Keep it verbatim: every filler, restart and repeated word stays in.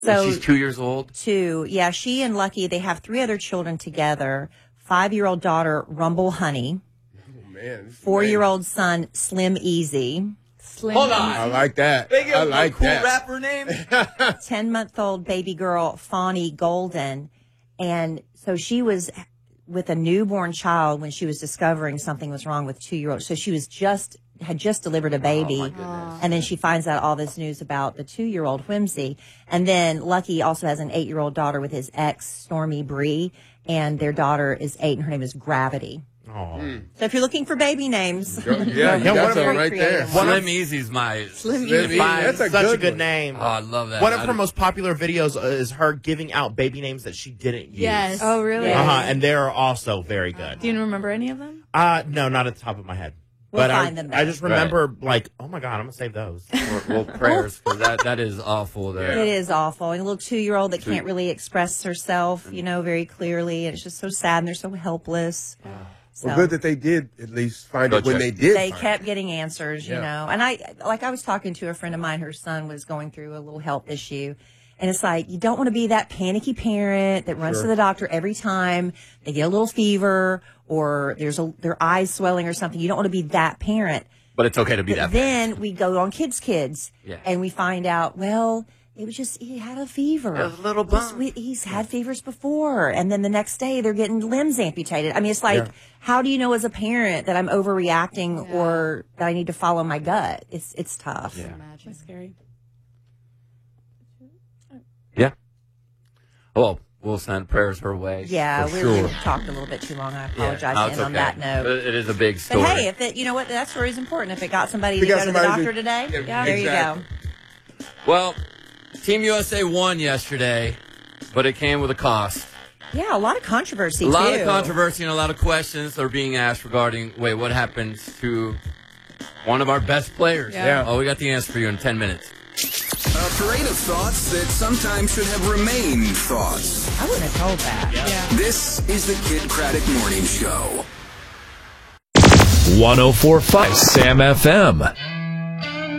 So she's two years old? Two. Yeah, she and Lucky, they have three other children together. Five-year-old daughter, Rumble Honey. Oh, man. Four-year-old son, Slim Easy. Slim Hold on. I like that. They give I him like a cool that. rapper name? ten-month-old baby girl, Fawny Golden. And so she was with a newborn child when she was discovering something was wrong with two-year-old. So she was just had just delivered a baby. Oh, my goodness. And then she finds out all this news about the two-year-old Whimsy. And then Lucky also has an eight-year-old daughter with his ex, Stormy Bree. And their daughter is eight, and her name is Gravity. Oh. So if you're looking for baby names. Yeah, Yeah, you got one of some them- right there. Slim Easy's my... Slim Slim Easy. Easy. That's a Such good a good one. name. Oh, I love that. One of I her don't- most popular videos uh, is her giving out baby names that she didn't use. Yes. Oh, really? Yeah. Uh-huh, and they're also very good. Do you remember any of them? Uh, no, not at the top of my head. We'll but I, find them, though. I just remember, like, oh my God, I'm going to save those. Well, well, prayers, because that, that is awful there. It is awful. And a little two-year-old that can't really express herself, you know, very clearly. And it's just so sad, and they're so helpless. So Well, good that they did at least find Go it when check. they did. they find kept it. getting answers, you Yeah. know. And I, like I was talking to a friend of mine, her son was going through a little health issue. And it's like, you don't want to be that panicky parent that runs Sure. to the doctor every time they get a little fever or there's a, their eyes swelling or something. You don't want to be that parent. But it's okay to be But that then we go on Kids Kids, Yeah. and we find out, well, it was just, he had a fever. It was a little Just- bump. we- He's had fevers before. And then the next day, they're getting limbs amputated. I mean, it's like, Yeah. how do you know as a parent that I'm overreacting or that I need to follow my gut? It's it's tough. Yeah. That's scary. Yeah. Well, we'll send prayers her way. Yeah, for we, sure. we talked a little bit too long. I Yeah. apologize No, to it's end on okay. that note. But it is a big But story. hey, if it, you know what, that story is important. If it got somebody If it to got go to the somebody doctor to- today, Yeah, there exactly. you go. Well, Team U S A won yesterday, but it came with a cost. Yeah, a lot of controversy, A lot too. of controversy and a lot of questions are being asked regarding, wait, what happens to one of our best players? Yeah. Yeah. Oh, we got the answer for you in ten minutes. A parade of thoughts that sometimes should have remained thoughts. I wouldn't have told that. Yeah. This is the Kid Craddock Morning Show. one oh four point five Sam F M.